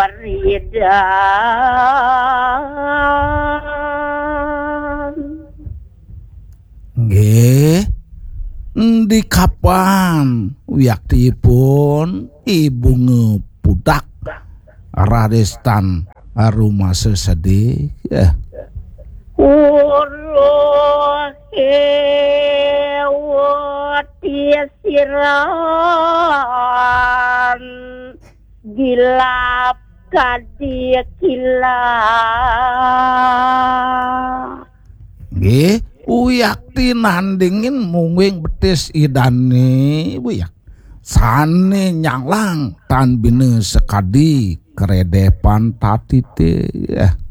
waridan. Nggih. Di kapan wiyaktipun ibu ngepudak Radestan rumah sesedih ya. Siran gilap kadia kila. Nggih, uyakti nandingin mungwing betis idane buyak. Sane nyanglang tan bine sekadi keredepan tatite ya.